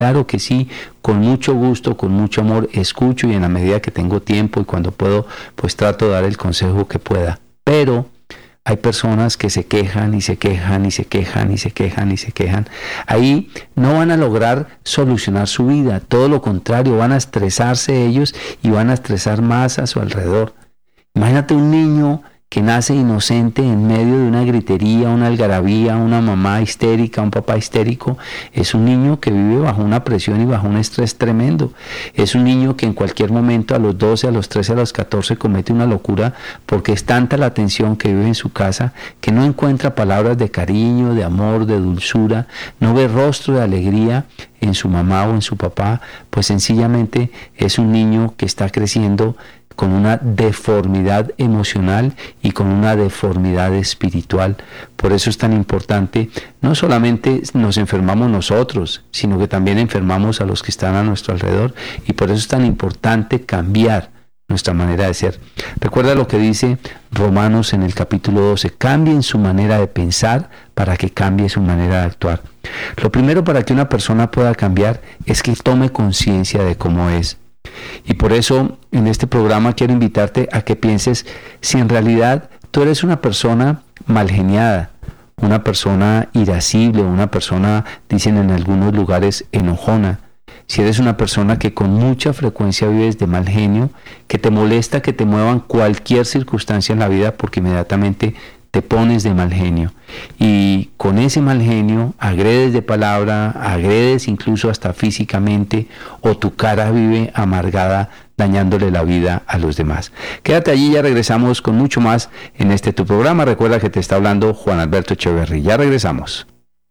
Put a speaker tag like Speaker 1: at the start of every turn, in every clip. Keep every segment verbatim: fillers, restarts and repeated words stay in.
Speaker 1: Claro que sí, con mucho gusto, con mucho amor, escucho y en la medida que tengo tiempo y cuando puedo, pues trato de dar el consejo que pueda. Pero hay personas que se quejan y se quejan y se quejan y se quejan y se quejan. Ahí no van a lograr solucionar su vida, todo lo contrario, van a estresarse ellos y van a estresar más a su alrededor. Imagínate un niño que nace inocente en medio de una gritería, una algarabía, una mamá histérica, un papá histérico. Es un niño que vive bajo una presión y bajo un estrés tremendo. Es un niño que en cualquier momento a los doce, a los trece, a los catorce comete una locura porque es tanta la tensión que vive en su casa que no encuentra palabras de cariño, de amor, de dulzura, no ve rostro de alegría en su mamá o en su papá, pues sencillamente es un niño que está creciendo con una deformidad emocional y con una deformidad espiritual. Por eso es tan importante, no solamente nos enfermamos nosotros, sino que también enfermamos a los que están a nuestro alrededor, y por eso es tan importante cambiar nuestra manera de ser. Recuerda lo que dice Romanos en el capítulo doce, cambien su manera de pensar para que cambie su manera de actuar. Lo primero para que una persona pueda cambiar es que tome conciencia de cómo es. Y por eso en este programa quiero invitarte a que pienses si en realidad tú eres una persona malgeniada, una persona irascible, una persona, dicen en algunos lugares, enojona. Si eres una persona que con mucha frecuencia vives de mal genio, que te molesta que te muevan cualquier circunstancia en la vida porque inmediatamente te pones de mal genio, y con ese mal genio agredes de palabra, agredes incluso hasta físicamente, o tu cara vive amargada dañándole la vida a los demás. Quédate allí, ya regresamos con mucho más en este tu programa. Recuerda que te está hablando Juan Alberto Echeverry. Ya regresamos.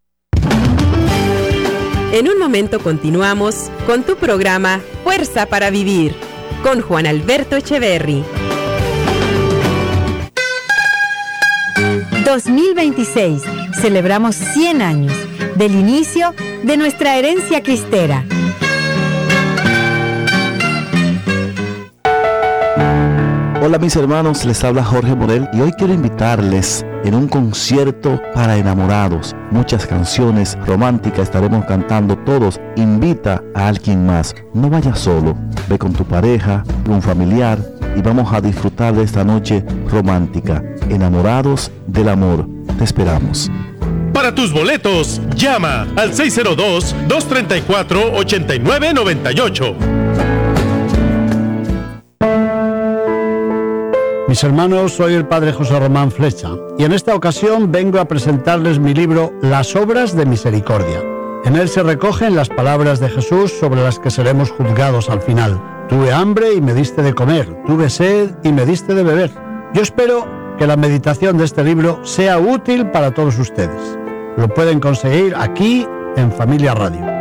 Speaker 2: En un momento continuamos con tu programa Fuerza para Vivir con Juan Alberto Echeverry.
Speaker 3: dos mil veintiséis, celebramos cien años del inicio de nuestra herencia cristera.
Speaker 4: Hola mis hermanos, les habla Jorge Morel y hoy quiero invitarles en un concierto para enamorados. Muchas canciones románticas estaremos cantando todos. Invita a alguien más, no vayas solo, ve con tu pareja, un familiar y vamos a disfrutar de esta noche romántica. Enamorados del amor, te esperamos.
Speaker 5: Para tus boletos, llama al seis cero dos, dos tres cuatro, ocho nueve nueve ocho.
Speaker 6: Mis hermanos, soy el Padre José Román Flecha y en esta ocasión vengo a presentarles mi libro Las Obras de Misericordia. En él se recogen las palabras de Jesús sobre las que seremos juzgados al final. Tuve hambre y me diste de comer, tuve sed y me diste de beber. Yo espero que la meditación de este libro sea útil para todos ustedes. Lo pueden conseguir aquí en Familia Radio.